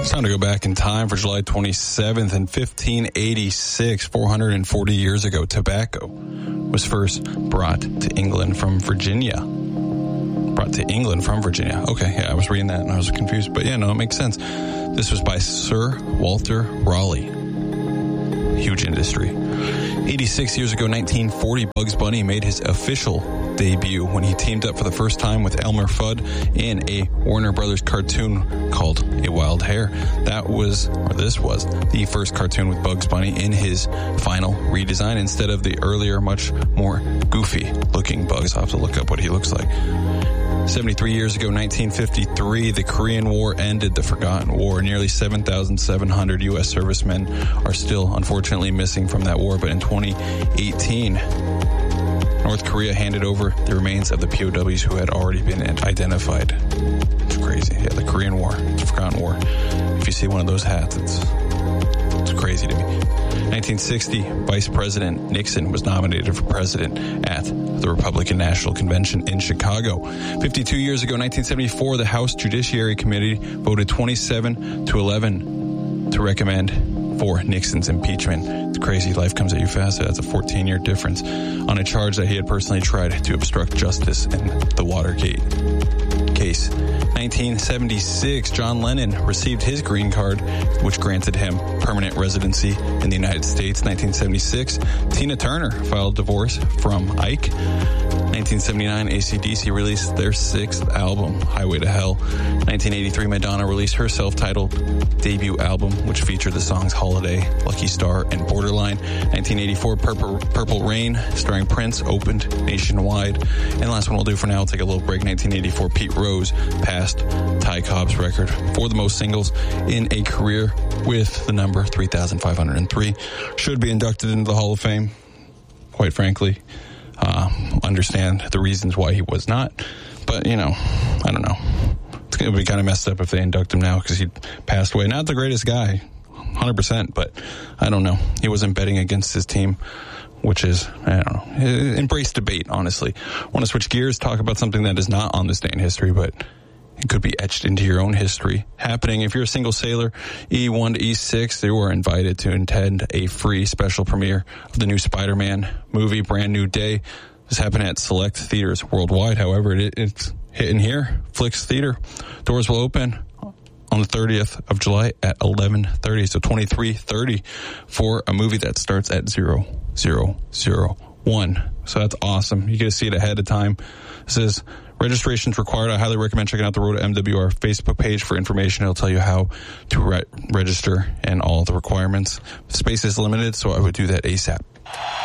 It's time to go back in time for July 27th in 1586, 440 years ago. Tobacco was first brought to England from Virginia. Okay, yeah, I was reading that and I was confused. But yeah, no, it makes sense. This was by Sir Walter Raleigh. Huge industry. 86 years ago, 1940, Bugs Bunny made his official debut when he teamed up for the first time with Elmer Fudd in a Warner Brothers cartoon called A Wild Hare. This was the first cartoon with Bugs Bunny in his final redesign instead of the earlier, much more goofy looking Bugs. I'll have to look up what he looks like. 73 years ago, 1953, the Korean War ended, the Forgotten War. Nearly 7,700 U.S. servicemen are still, unfortunately, missing from that war. But in 2018, North Korea handed over the remains of the POWs who had already been identified. It's crazy. Yeah, the Korean War, the Forgotten War. If you see one of those hats, it's crazy to me. 1960, Vice President Nixon was nominated for president at the Republican National Convention in Chicago. 52 years ago, 1974, the House Judiciary Committee voted 27-11 to recommend for Nixon's impeachment. It's crazy. Life comes at you fast. That's a 14-year difference on a charge that he had personally tried to obstruct justice in the Watergate case. 1976, John Lennon received his green card, which granted him permanent residency in the United States. 1976, Tina Turner filed divorce from Ike. 1979, AC/DC released their 6th album, Highway to Hell. 1983, Madonna released her self-titled debut album, which featured the songs Holiday, Lucky Star, and Borderline. 1984, Purple Rain, starring Prince, opened nationwide. And the last one we'll do for now, we'll take a little break. 1984, Pete Rose passed Ty Cobb's record for the most singles in a career with the number 3,503. Should be inducted into the Hall of Fame, quite frankly. Understand the reasons why he was not, but I don't know. It's going to be kind of messed up if they induct him now because he passed away. Not the greatest guy, 100%, but I don't know. He wasn't betting against his team, which is, I don't know, embrace debate, honestly. I want to switch gears, talk about something that is not on this day in history, but it could be etched into your own history. Happening, if you're a single sailor, E1 to E6, they were invited to attend a free special premiere of the new Spider-Man movie, Brand New Day. This happened at select theaters worldwide. However, it's hitting here, Flicks Theater. Doors will open on the 30th of July at 11:30, so 23:30 for a movie that starts at 0001. So that's awesome. You get to see it ahead of time. This is registration's required. I highly recommend checking out the Road to MWR Facebook page for information. It'll tell you how to register and all the requirements. Space is limited, so I would do that ASAP.